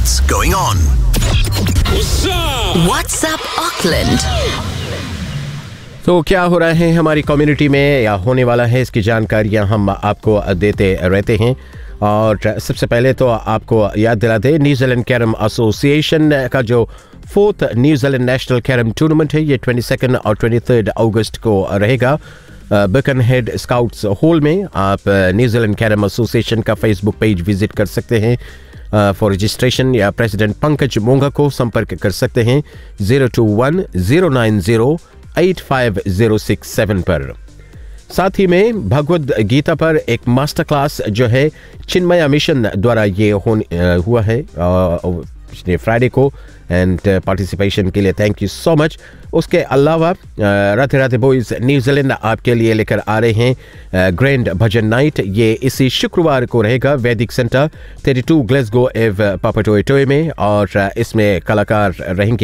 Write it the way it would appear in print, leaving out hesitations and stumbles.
What's going on? What's up Auckland? तो क्या हो रहा है हमारी कम्युनिटी में या होने वाला है, इसकी जानकारियां हम आपको देते रहते हैं। और सबसे पहले तो आपको याद दिला दें, न्यूजीलैंड कैरम एसोसिएशन का जो 4th New Zealand national carrom tournament है, ये 22 और 23 अगस्त को रहेगा बर्कनहेड स्काउट्स हॉल में। आप न्यूजीलैंड कैरम एसोसिएशन का फेसबुक पेज विजिट कर सकते हैं फॉर रजिस्ट्रेशन, या प्रेसिडेंट पंकज मोंगा को संपर्क कर सकते हैं 021-090-85067 पर। साथ ही में भगवद गीता पर एक मास्टर क्लास जो है चिन्मया मिशन द्वारा ये हुआ है पिछले फ्राइडे को, एंड पार्टिसिपेशन के लिए थैंक यू सो मच। उसके अलावा राधे राधे बॉयज न्यूजीलैंड आपके लिए लेकर आ रहे हैं ग्रैंड भजन नाइट। ये इसी शुक्रवार को रहेगा वैदिक सेंटर 32 ग्लेसगो एव पापाटोए में, और इसमें कलाकार रहेंगे